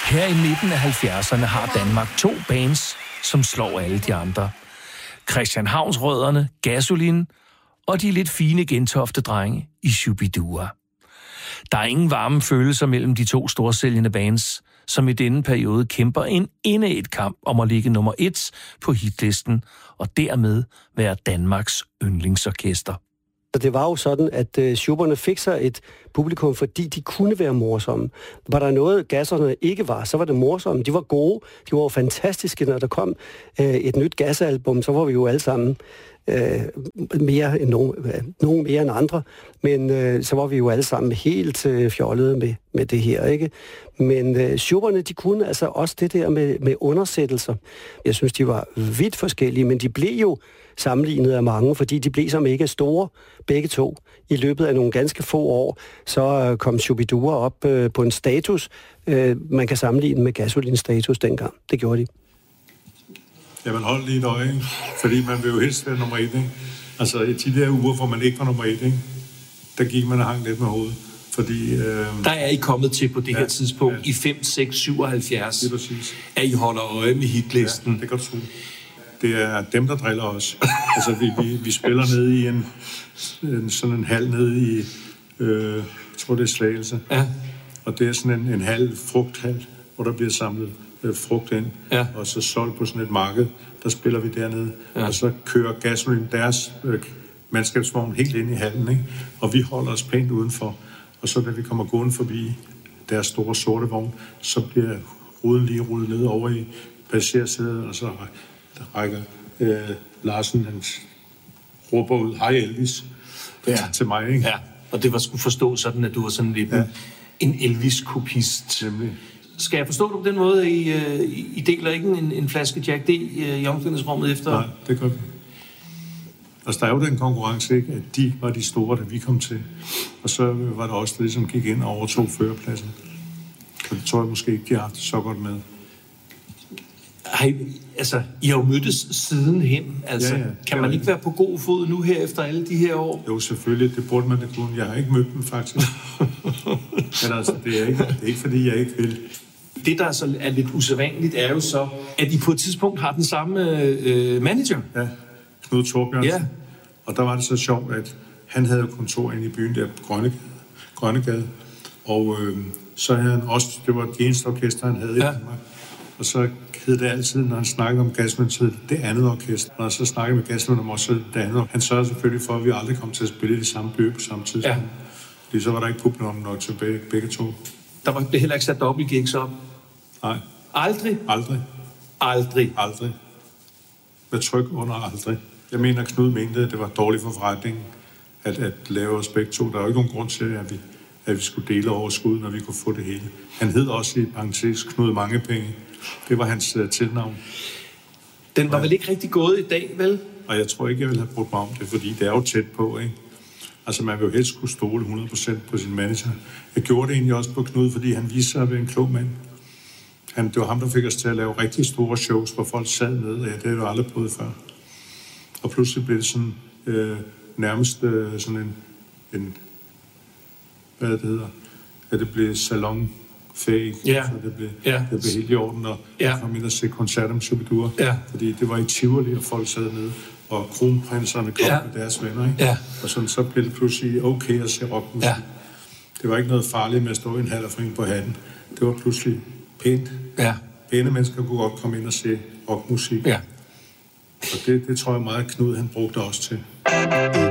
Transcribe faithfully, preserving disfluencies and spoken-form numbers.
Her i midten af halvfjerdserne har Danmark to bands, som slår alle de andre. Christianshavnsrødderne, Gasolin og de lidt fine Gentofte-drenge i Shubidua. Der er ingen varme følelser mellem de to storsælgende bands, som i denne periode kæmper en indædt kamp om at ligge nummer et på hitlisten og dermed være Danmarks yndlingsorkester. Det var jo sådan, at uh, Schubberne fik sig et publikum, fordi de kunne være morsomme. Var der noget, Gasserne ikke var, så var det morsomme. De var gode, de var fantastiske. Når der kom uh, et nyt Gas-album, så var vi jo alle sammen uh, mere end nogen, uh, nogen mere end andre. Men uh, så var vi jo alle sammen helt uh, fjollede med, med det her, ikke? Men uh, Schubberne, de kunne altså også det der med, med undersættelser. Jeg synes, de var vidt forskellige, men de blev jo sammenlignet af mange, fordi de blev så mega store, begge to. I løbet af nogle ganske få år, så kom Shubidua op øh, på en status, øh, man kan sammenligne med Gasolins status dengang. Det gjorde de. Jamen hold lige et øje, ikke? Fordi man vil jo helst være nummer et, ikke? Altså i de der uger, hvor man ikke var nummer et, ikke? Der gik man og hang lidt med hovedet. Fordi, øh... Der er I kommet til på det ja, her tidspunkt ja. i fem, seks, syvoghalvfjerds. Det er præcis. At I holder øje med hitlisten. Ja, det kan du tro. Det er dem, der driller os. Altså, vi, vi, vi spiller nede i en, en sådan en hal nede i, øh, jeg tror, det er Slagelse. Ja. Og det er sådan en, en halv frugthal, hvor der bliver samlet øh, frugt ind, ja. og så solgt på sådan et marked. Der spiller vi dernede, ja. Og så kører Gasolin deres øh, mandskabsvogn helt ind i hallen, ikke? Og vi holder os pænt udenfor. Og så, da vi kommer gående forbi deres store sorte vogn, så bliver ruden lige rullet ned over i passagersædet, og så der rækker øh, Larsen, han råber ud, hej Elvis, ja. til mig, ikke? Ja, og det var sgu forstå sådan, at du var sådan lidt ja. en Elvis-kopist. Nemlig. Skal jeg forstå det på den måde, at I, uh, I deler ikke en, en flaske Jack D i omklædningsrummet efter? Nej, det gør vi. Altså, der er jo den konkurrence, ikke? At de var de store, da vi kom til. Og så var der også det, som gik ind og overtog førerpladsen. Og det tror jeg måske ikke, de har haft så godt med. Hej, altså, I har jo mødtes sidenhen. Altså, ja, ja. Kan man ikke være på god fod nu her efter alle de her år? Jo, selvfølgelig. Det burde man da kunne. Jeg har ikke mødt dem, faktisk. Men altså, det er, ikke, det er ikke, fordi jeg ikke vil. Det, der så er lidt usædvanligt, er jo så, at I på et tidspunkt har den samme øh, manager. Ja, Knud Thorbjørnsen. Ja. Og der var det så sjovt, at han havde kontor inde i byen der på Grønne, Grønnegade. Og øh, så havde han også, det var det eneste orkester, han havde ja. i Danmark. Og så hed det altid, når han snakkede om Gasolin, så det andet orkester. Når han så snakkede med Gasolin om også det andet. Han sørgede selvfølgelig for, at vi aldrig kom til at spille i det samme bøge på samme tidspunkt. Ja. Fordi så var der ikke publikum nok til begge, begge to. Der var det heller ikke sat dobbelt gigs op? Nej. Aldrig? Aldrig. Aldrig? Aldrig. Med tryk under aldrig. Jeg mener, Knud mente, at det var dårligt for forretningen at, at lave os begge to. Der er jo ikke nogen grund til, at vi, at vi skulle dele overskud, når vi kunne få det hele. Han hed også i parentes Knud Mange Penge. Det var hans uh, tilnavn. Den var og, vel ikke rigtig gået i dag, vel? Og jeg tror ikke, jeg ville have brugt mig om det, fordi det er jo tæt på, ikke? Altså, man vil jo helst kunne stole hundrede procent på sin manager. Jeg gjorde det egentlig også på Knud, fordi han viste sig at være en klog mand. Han, det var ham, der fik os til at lave rigtig store shows, hvor folk sad ned, og ja, det har du aldrig prøvet før. Og pludselig blev det sådan, øh, nærmest øh, sådan en, en, hvad det hedder, at det blev salon fag, yeah. så det blev, yeah. det blev helt i orden, og yeah. jeg kom ind og se koncerter med Shubidua, yeah. fordi det var i Tivoli, og folk sad nede, og kronprinserne kom yeah. med deres venner, ikke? Yeah. Og sådan, så blev det pludselig okay at se rockmusik. Yeah. Det var ikke noget farligt med at stå i en hallerfring på hatten. Det var pludselig pænt. Yeah. Pæne mennesker kunne godt komme ind og se rockmusik. Yeah. Og det, det tror jeg meget, Knud han brugte også til.